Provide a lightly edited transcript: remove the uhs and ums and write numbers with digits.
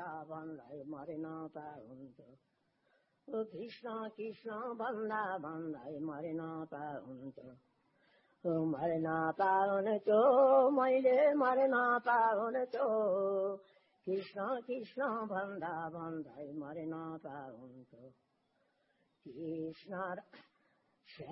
भन्दै मरेन पाउँथ्यो कृष्ण कृष्ण भन्दा भन्दै मरेन पाउँथ्यो मरेन पाउँथ्यो मैले मरेन पाउँथ्यो कृष्ण कृष्ण भन्दा भन्दै मरेन पाउँथ्यो कृष्ण